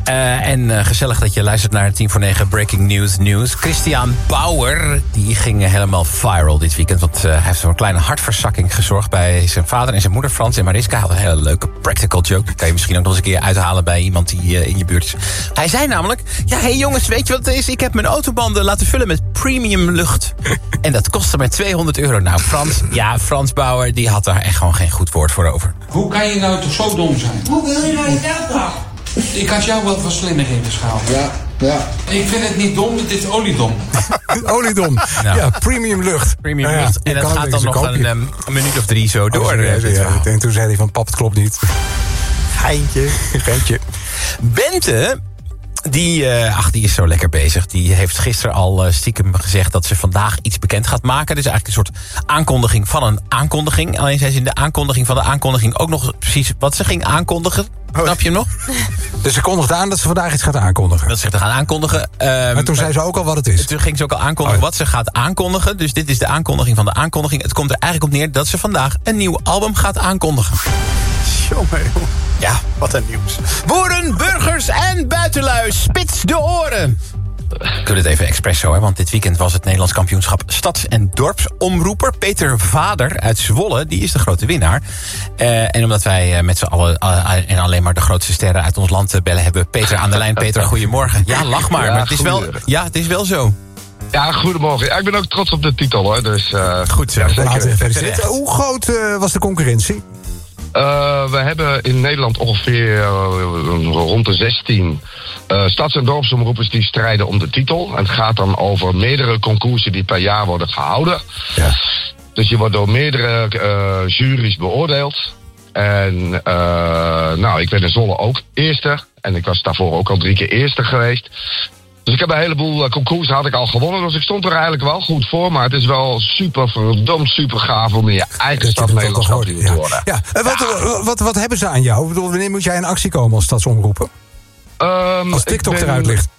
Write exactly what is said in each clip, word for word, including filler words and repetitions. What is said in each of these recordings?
Uh, en uh, gezellig dat je luistert naar tien voor negen Breaking News News. Christian Bauer, die ging uh, helemaal viral dit weekend. Want uh, hij heeft voor een kleine hartverzakking gezorgd bij zijn vader en zijn moeder Frans en Mariska. Had een hele leuke practical joke. Dat kan je misschien ook nog eens een keer uithalen bij iemand die uh, in je buurt is. Hij zei namelijk, ja, hé hey jongens, weet je wat het is? Ik heb mijn autobanden laten vullen met premium lucht. En dat kostte mij tweehonderd euro. Nou, Frans, ja, Frans Bauer, die had daar echt gewoon geen goed woord voor over. Hoe kan je nou toch zo dom zijn? Hoe wil je nou je geld dan? Ik had jou wel wat slimmer in de schaal. Ja, ja. Ik vind het niet dom, het is oliedom. Oliedom. Nou. Ja, premium lucht. Premium ja, lucht. En dat gaat dan nog een, um, een minuut of drie zo door. Oh, ja, ja, en toen zei hij van, pap, het klopt niet. Geintje, geintje. Bente, die, uh, ach, die is zo lekker bezig. Die heeft gisteren al uh, stiekem gezegd dat ze vandaag iets bekend gaat maken. Dus eigenlijk een soort aankondiging van een aankondiging. Alleen zei ze in de aankondiging van de aankondiging ook nog precies wat ze ging aankondigen. Oh. Snap je hem nog? Dus ze kondigde aan dat ze vandaag iets gaat aankondigen. Dat ze gaat aankondigen. Um, maar toen zei ze ook al wat het is. Toen ging ze ook al aankondigen oh. wat ze gaat aankondigen. Dus dit is de aankondiging van de aankondiging. Het komt er eigenlijk op neer dat ze vandaag een nieuw album gaat aankondigen. Jongen, ja, wat een nieuws. Boeren, burgers en buitenlui, spits de oren. Ik doe het even expres zo, hè, want dit weekend was het Nederlands kampioenschap Stads- en Dorpsomroeper. Peter Vader uit Zwolle, die is de grote winnaar. Uh, en omdat wij uh, met z'n allen uh, en alleen maar de grootste sterren uit ons land uh, bellen, hebben we Peter aan de lijn. Peter, goedemorgen. Ja, lach maar, ja, maar het is wel, ja, het is wel zo. Ja, goedemorgen. Ja, ik ben ook trots op de titel, hoor. Dus, uh, goed zo. Ja, zeker. Hoe groot uh, was de concurrentie? Uh, we hebben in Nederland ongeveer uh, rond de zestien uh, stads- en dorpsomroepers die strijden om de titel. En het gaat dan over meerdere concoursen die per jaar worden gehouden. Ja. Dus je wordt door meerdere uh, juries beoordeeld. En uh, nou, ik ben in Zwolle ook eerste. En ik was daarvoor ook al drie keer eerste geweest. Dus ik heb een heleboel uh, concoursen had ik al gewonnen. Dus ik stond er eigenlijk wel goed voor. Maar het is wel super, verdomd super gaaf om in je eigen stad Nederlands kampioen te worden. Ja. Ja. Wat, ja. Wat, wat hebben ze aan jou? Ik bedoel, wanneer moet jij in actie komen als stadsomroeper? Um, als TikTok ben... eruit ligt.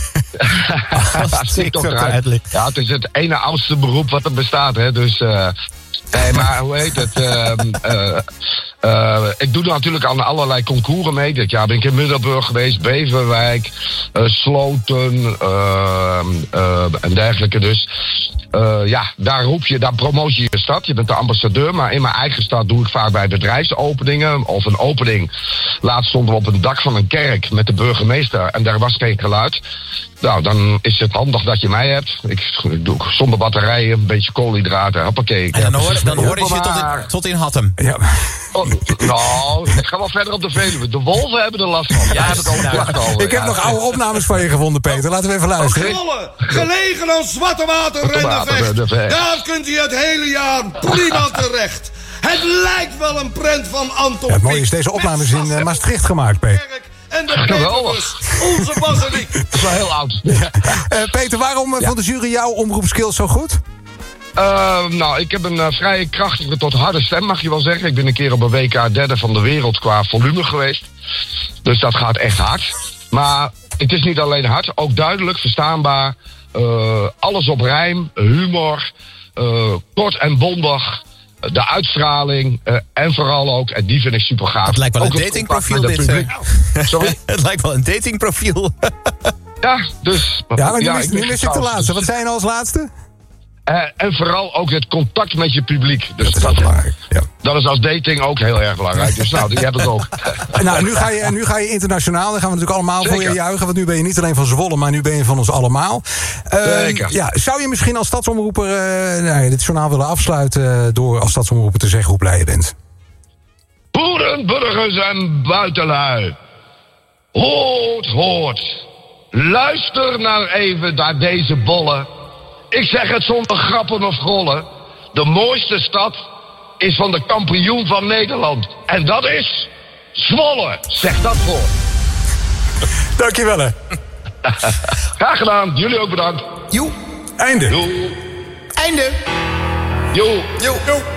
als TikTok eruit ligt. Ja, het is het ene oudste beroep wat er bestaat. Hè. Dus... Uh, Nee, maar hoe heet het? Uh, uh, uh, ik doe natuurlijk aan allerlei concours mee. Dit jaar ben ik in Middelburg geweest, Beverwijk, uh, Sloten uh, uh, en dergelijke. Dus uh, ja, daar roep je, daar promoot je je stad. Je bent de ambassadeur, maar in mijn eigen stad doe ik vaak bij bedrijfsopeningen. Of een opening. Laatst stonden we op een dak van een kerk met de burgemeester en daar was geen geluid. Nou, dan is het handig dat je mij hebt. Ik, ik doe zonder batterijen, een beetje koolhydraten, hoppakee. En dan hoor, dan hoor je tot in, tot in Hattem. Ja. Oh, nou, ik ga wel verder op de Veluwe. De wolven hebben er last van. Ja, heb ik al gedacht over. Ik heb ja. nog oude opnames van je gevonden, Peter. Laten we even luisteren. Zwolle, gelegen aan Zwarte Water Rendervecht. Daar kunt u het hele jaar prima terecht. Het lijkt wel een prent van Anton. Ja, het mooie is, deze opname is in uh, Maastricht gemaakt, Peter. En de Petrus, onze basiliek. Dat is wel heel oud. Ja. Uh, Peter, waarom uh, ja. vond de jury jouw omroepskills zo goed? Uh, nou, ik heb een uh, vrij krachtige tot harde stem, mag je wel zeggen. Ik ben een keer op een W K derde van de wereld qua volume geweest. Dus dat gaat echt hard. Maar het is niet alleen hard, ook duidelijk, verstaanbaar. Uh, alles op rijm, humor, uh, kort en bondig. De uitstraling uh, en vooral ook, en die vind ik super gaaf. Het lijkt wel ook een datingprofiel dit. Uh, Sorry? Het lijkt wel een datingprofiel. Ja, dus... Ja, maar nu, ja, mis, nu mis ik de laatste. Wat zei je nou als laatste? Uh, en vooral ook het contact met je publiek. Dus dat is dat, belangrijk. Ja. Dat is als dating ook heel erg belangrijk. Dus nou, die heb ik ook. Nou, nu ga, je, nu ga je internationaal. Dan gaan we natuurlijk allemaal Zeker. voor je juichen. Want nu ben je niet alleen van Zwolle, maar nu ben je van ons allemaal. Uh, Zeker. Ja, zou je misschien als stadsomroeper uh, nou, dit journaal willen afsluiten door als stadsomroeper te zeggen hoe blij je bent? Boeren, burgers en buitenlui. Hoort, hoort. Luister nou even naar deze bollen. Ik zeg het zonder grappen of grollen. De mooiste stad is van de kampioen van Nederland. En dat is Zwolle. Zeg dat voor. Dankjewel, hè. Graag gedaan. Jullie ook bedankt. Joe. Einde. Joe. Einde. Joe. Joe. Joe.